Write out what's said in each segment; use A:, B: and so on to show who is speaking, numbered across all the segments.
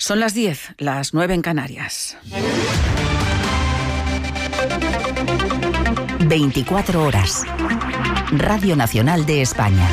A: Son las 10, las 9 en Canarias.
B: 24 horas. Radio Nacional de España.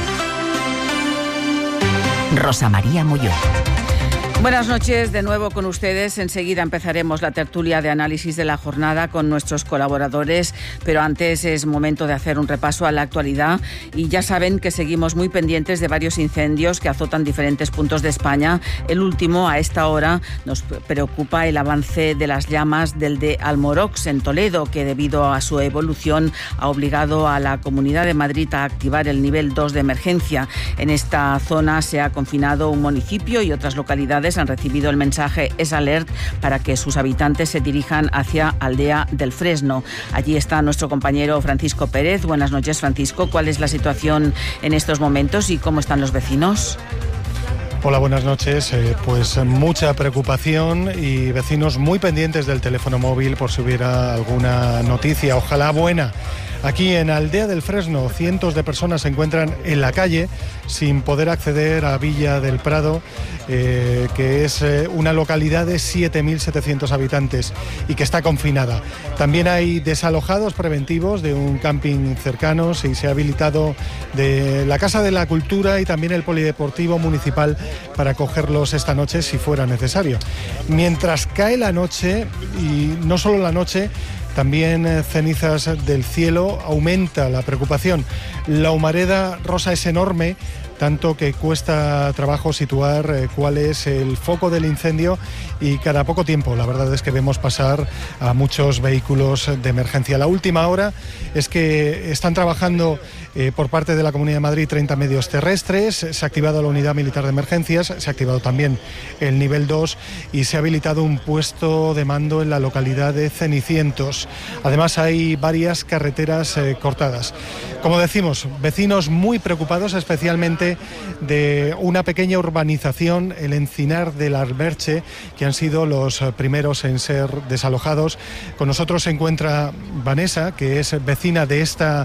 B: Rosa María Molló.
A: Buenas noches, de nuevo con ustedes. Enseguida empezaremos la tertulia de análisis de la jornada con nuestros colaboradores, pero antes es momento de hacer un repaso a la actualidad y ya saben que seguimos muy pendientes de varios incendios que azotan diferentes puntos de España. El último, a esta hora, nos preocupa el avance de las llamas del de Almorox en Toledo, que debido a su evolución ha obligado a la Comunidad de Madrid a activar el nivel 2 de emergencia. En esta zona se ha confinado un municipio y otras localidades han recibido el mensaje S-Alert para que sus habitantes se dirijan hacia Aldea del Fresno. Allí está nuestro compañero Francisco Pérez. Buenas noches, Francisco. ¿Cuál es la situación en estos momentos y cómo están los vecinos?
C: Hola, buenas noches. Pues mucha preocupación y vecinos muy pendientes del teléfono móvil por si hubiera alguna noticia, ojalá buena. Aquí en Aldea del Fresno, cientos de personas se encuentran en la calle sin poder acceder a Villa del Prado, que es una localidad de 7.700 habitantes y que está confinada. También hay desalojados preventivos de un camping cercano y se ha habilitado de la Casa de la Cultura y también el Polideportivo Municipal para acogerlos esta noche si fuera necesario. Mientras cae la noche, y no solo la noche, también cenizas del cielo, aumenta la preocupación. La humareda rosa es enorme, tanto que cuesta trabajo situar cuál es el foco del incendio y cada poco tiempo la verdad es que vemos pasar a muchos vehículos de emergencia. La última hora es que están trabajando por parte de la Comunidad de Madrid 30 medios terrestres, se ha activado la unidad militar de emergencias, se ha activado también el nivel 2 y se ha habilitado un puesto de mando en la localidad de Cenicientos. Además hay varias carreteras cortadas. Como decimos, vecinos muy preocupados, especialmente de una pequeña urbanización, el Encinar del Alberche, que han sido los primeros en ser desalojados. Con nosotros se encuentra Vanessa, que es vecina de esta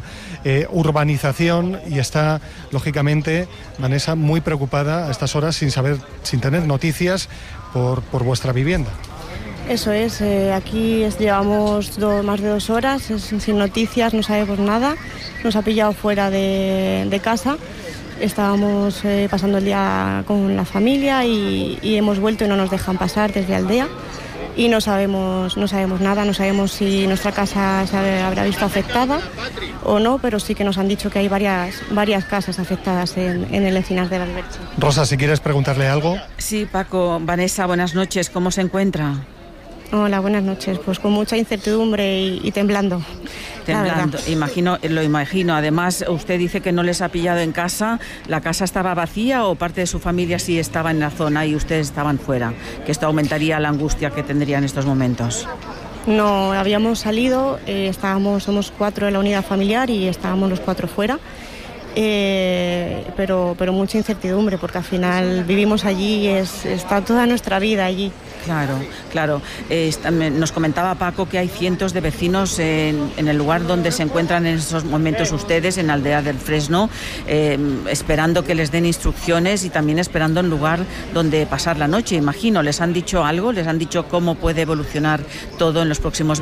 C: urbanización y está, lógicamente, Vanessa, muy preocupada a estas horas sin tener noticias por vuestra vivienda.
D: Eso es, aquí llevamos más de 2 horas sin noticias, no sabemos nada, nos ha pillado fuera de casa. Estábamos pasando el día con la familia y hemos vuelto y no nos dejan pasar desde Aldea y no sabemos nada, no sabemos si nuestra casa se habrá visto afectada o no, pero sí que nos han dicho que hay varias casas afectadas en el Encinar del Alberche.
C: Rosa, si quieres preguntarle algo.
A: Sí, Paco. Vanessa, buenas noches, ¿cómo se encuentra?
D: Hola, buenas noches. Pues con mucha incertidumbre y temblando.
A: Temblando, lo imagino. Además, usted dice que no les ha pillado en casa. ¿La casa estaba vacía o parte de su familia sí estaba en la zona y ustedes estaban fuera? Que esto aumentaría la angustia que tendría en estos momentos.
D: No, habíamos salido, somos 4 de la unidad familiar y estábamos los 4 fuera. Pero mucha incertidumbre porque al final vivimos allí y está toda nuestra vida allí.
A: Claro. Nos comentaba Paco que hay cientos de vecinos en el lugar donde se encuentran en estos momentos ustedes, en Aldea del Fresno, esperando que les den instrucciones y también esperando un lugar donde pasar la noche, imagino. ¿Les han dicho algo? ¿Les han dicho cómo puede evolucionar todo en los próximos